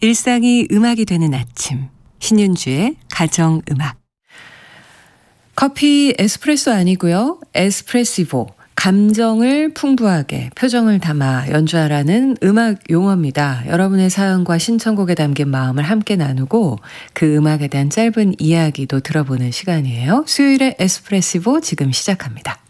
일상이 음악이 되는 아침, 신윤주의 가정음악. 커피 에스프레소 아니고요. 에스프레시보, 감정을 풍부하게 표정을 담아 연주하라는 음악 용어입니다. 여러분의 사연과 신청곡에 담긴 마음을 함께 나누고 그 음악에 대한 짧은 이야기도 들어보는 시간이에요. 수요일의 에스프레시보 지금 시작합니다.